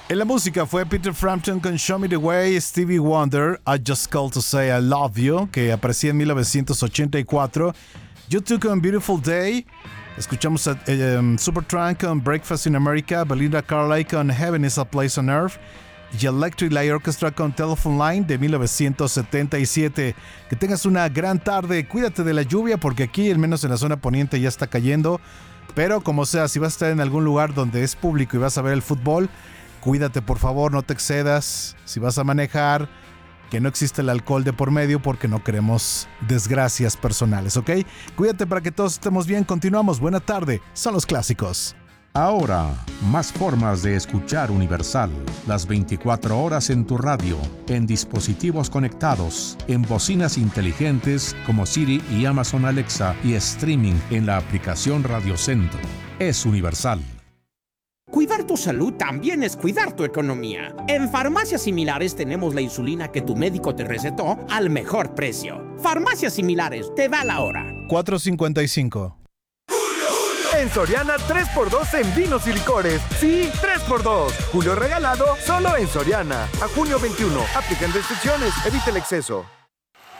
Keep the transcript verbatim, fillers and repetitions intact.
En la música fue Peter Frampton con Show Me the Way, Stevie Wonder, I Just Called to Say I Love You, que aparecía en mil novecientos ochenta y cuatro, U dos con Beautiful Day, escuchamos a eh, um, Supertramp con Breakfast in America, Belinda Carlisle con Heaven is a Place on Earth, y Electric Light Orchestra con Telephone Line de mil novecientos setenta y siete. Que tengas una gran tarde, cuídate de la lluvia porque aquí, al menos en la zona poniente, ya está cayendo, pero como sea, si vas a estar en algún lugar donde es público y vas a ver el fútbol, cuídate, por favor, no te excedas. Si vas a manejar, que no existe el alcohol de por medio porque no queremos desgracias personales, ¿ok? Cuídate para que todos estemos bien. Continuamos. Buena tarde. Son los clásicos. Ahora, más formas de escuchar Universal. Las veinticuatro horas en tu radio, en dispositivos conectados, en bocinas inteligentes como Siri y Amazon Alexa y streaming en la aplicación Radio Centro. Es Universal. Cuidar tu salud también es cuidar tu economía. En Farmacias Similares tenemos la insulina que tu médico te recetó al mejor precio. Farmacias Similares, te da la hora. cuatro cincuenta y cinco. En Soriana, tres por dos en vinos y licores. Sí, tres por dos. Julio regalado, solo en Soriana. A junio veintiuno. Aplican restricciones. Evita el exceso.